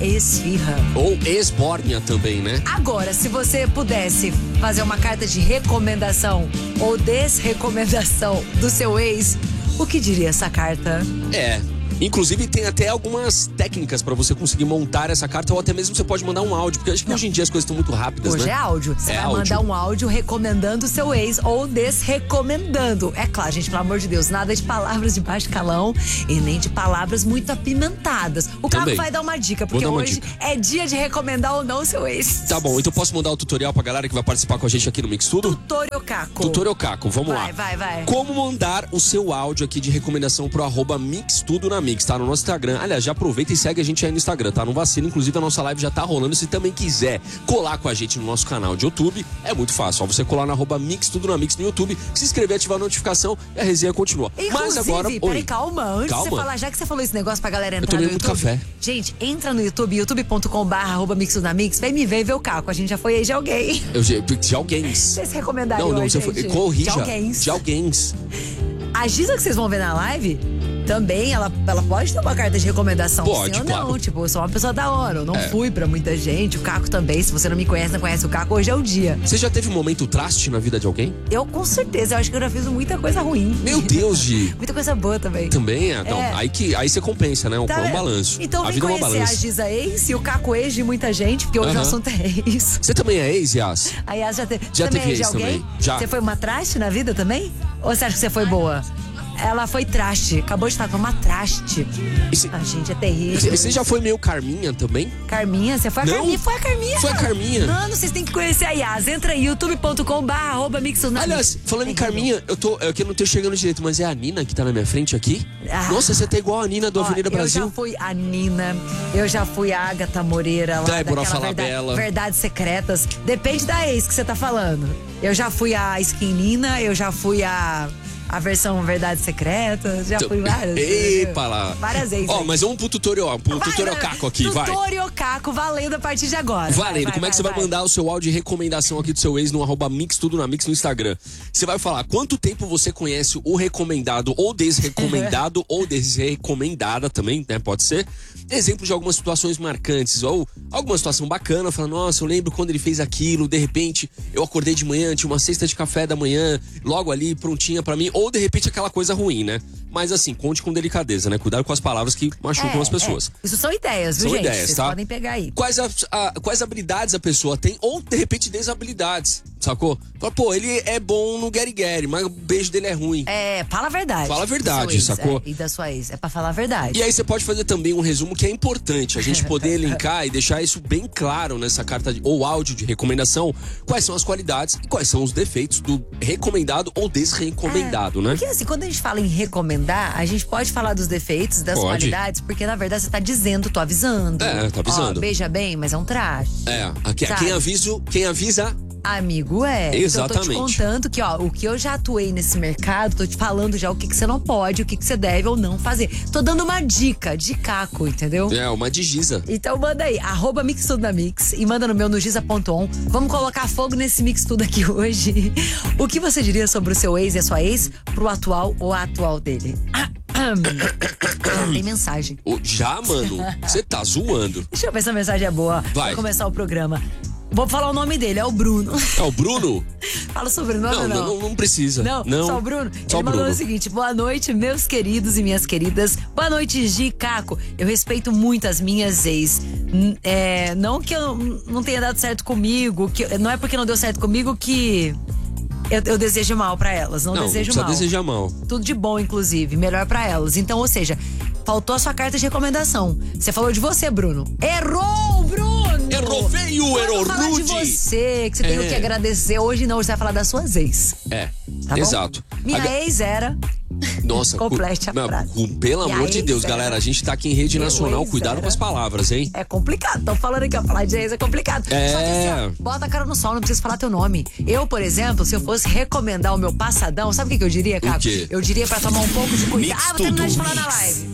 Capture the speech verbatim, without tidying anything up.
esfirra. Ou esbórnia também, né? Agora, se você pudesse fazer uma carta de recomendação ou desrecomendação do seu ex, o que diria essa carta? É. Inclusive tem até algumas técnicas pra você conseguir montar essa carta, ou até mesmo você pode mandar um áudio, porque acho que Não. hoje em dia as coisas estão muito rápidas, hoje né? Hoje é áudio. Você é vai áudio. mandar um áudio recomendando o seu ex ou desrecomendando. É claro, gente, pelo amor de Deus, nada de palavras de baixo calão e nem de palavras muito apimentadas. O Caco vai dar uma dica, porque uma hoje dica. é dia de recomendar ou não o seu ex. Tá bom, então posso mandar o tutorial pra galera que vai participar com a gente aqui no Mix Tudo? Tutorial Caco. Tutorial Caco, vamos vai, lá. Vai, vai, vai. Como mandar o seu áudio aqui de recomendação pro arroba Mix Tudo na Mix, tá? No nosso Instagram. Aliás, já aproveita e segue a gente aí no Instagram, tá? Não vacila, inclusive a nossa live já tá rolando. Se também quiser colar com a gente no nosso canal de YouTube, é muito fácil. Só você colar no arroba Mix Tudo na Mix no YouTube, se inscrever, ativar a notificação e a resenha continua. Inclusive, Mas agora... peraí, Oi. calma. Antes calma. de você falar, já que você falou esse negócio pra galera entrar Eu tomei no muito YouTube. café. Gente, entra no YouTube, youtube ponto com barra arroba Mix Tudo na Mix, vem me ver e ver o Caco. A gente já foi aí de alguém. Eu, de alguém. Vocês recomendariam Não, não, você você foi... Corrija. De alguém. De alguém. A Giza que vocês vão ver na live... Também, ela, ela pode ter uma carta de recomendação. Pode, sim ou não. claro. Tipo, eu sou uma pessoa da hora. Eu não é. fui pra muita gente. O Caco também. Se você não me conhece, não conhece o Caco, hoje é o dia. Você já teve um momento traste na vida de alguém? Eu, com certeza. Eu acho que eu já fiz muita coisa ruim. Meu Deus, Gi. Muita coisa boa também. Também? Então, é. aí, que, aí você compensa, né? Tá é um vendo? balanço. Então a vem vida conhecer é um balanço. a Giza ex e o Caco ex de muita gente, porque hoje uh-huh. o assunto é isso. Você também é ex, Yas? A Yas já, te... já também teve é de ex alguém? também? Já. Você foi uma traste na vida também? Ou você acha que você foi boa? Ela foi traste. Acabou de falar que foi uma traste. Esse... A gente é terrível. Você já foi meio Carminha também? Carminha? Você foi a não. Carminha? Foi a Carminha. Foi a Carminha. Mano, vocês têm que conhecer a Yas. Entra aí, youtube ponto com barra arroba Mix Tudo na Mix. Aliás, falando em Carminha, eu tô, eu que não tô chegando direito, mas é a Nina que tá na minha frente aqui? Ah. Nossa, você tá igual a Nina do Ó, Avenida Brasil. Eu já fui a Nina, eu já fui a Agatha Moreira lá, Débora daquela Falabella. verdade, Verdades Secretas. Depende da ex que você tá falando. Eu já fui a Skin Nina, eu já fui a... A versão Verdades Secretas, já fui várias. Epa lá. Várias vezes. Ó, mas vamos pro tutorial, pro vai, tutorial Caco aqui, vai. Tutorial Caco, valendo a partir de agora. Valendo, vai, como vai, é que você vai, vai, vai mandar o seu áudio de recomendação aqui do seu ex no arroba Mix Tudo na Mix no Instagram? Você vai falar quanto tempo você conhece o recomendado ou desrecomendado ou desrecomendada também, né? Pode ser. Exemplo de algumas situações marcantes ou alguma situação bacana, falando, nossa, eu lembro quando ele fez aquilo, de repente eu acordei de manhã, tinha uma cesta de café da manhã, logo ali prontinha pra mim, ou de repente aquela coisa ruim, né? Mas assim, conte com delicadeza, né? Cuidado com as palavras que machucam é, as pessoas. É. Isso são ideias, viu, são gente? ideias, Vocês tá? podem pegar aí. Quais, a, a, quais habilidades a pessoa tem, ou de repente desabilidades, sacou? Fala, pô, ele é bom no gueri-gueri, mas o beijo dele é ruim. É, fala a verdade. Fala a verdade, ex, sacou? É, e da sua ex, é pra falar a verdade. E aí você pode fazer também um resumo que é importante, a gente poder elencar e deixar isso bem claro nessa carta de, ou áudio de recomendação, quais são as qualidades e quais são os defeitos do recomendado ou desrecomendado, é, né? Porque assim, quando a gente fala em recomendar, a gente pode falar dos defeitos, das pode. qualidades, porque na verdade você tá dizendo, tô avisando. É, tá avisando. Ó, beija bem, mas é um traje. É, aqui, quem, aviso, quem avisa... Amigo, é. Exatamente. Então, eu tô te contando que, ó, o que eu já atuei nesse mercado, tô te falando já o que, que você não pode, o que, que você deve ou não fazer. Tô dando uma dica de Caco, entendeu? É, uma de Giza. Então manda aí, arroba Mix Tudo na Mix e manda no meu no giza ponto on. Vamos colocar fogo nesse Mix Tudo aqui hoje. O que você diria sobre o seu ex e a sua ex pro atual ou a atual dele? Tem mensagem. Oh, já, mano? Você tá zoando. Deixa eu ver se a mensagem é boa. Vai. Pra começar o programa. Vou falar o nome dele, é o Bruno. É o Bruno? Fala o sobrenome não, ou não? não? Não precisa. Não, não. só o Bruno? Só Ele o mandou Bruno. o seguinte: boa noite, meus queridos e minhas queridas. Boa noite, Gi, Caco. Eu respeito muito as minhas ex. N- É, não que eu não tenha dado certo comigo, que, não é porque não deu certo comigo que eu, eu desejo mal pra elas. Não, Não, desejo não precisa mal. desejar mal. Tudo de bom, inclusive. Melhor pra elas. Então, ou seja, faltou a sua carta de recomendação. Você falou de você, Bruno. Errou, Bruno! Errou feio, errou falar rude. de você, que você tem É. o que agradecer. Hoje não, hoje você vai falar das suas ex. É, Tá bom? exato. Minha Aga- ex era... Nossa, Complete a cu- frase. cu- pelo Minha amor de ex Deus, era- galera, a gente tá aqui em rede Meu nacional, ex cuidado era- com as palavras, hein? É complicado. Tô falando aqui, ó. Falar de ex é complicado. É. Só que assim, ó, bota a cara no sol, não precisa falar teu nome. Eu, por exemplo, se eu fosse recomendar o meu passadão, sabe o que, que eu diria, Caco? quê? Eu diria pra tomar um pouco de cuidado. Mix Ah, vou terminar de Tudo falar na Mix. live.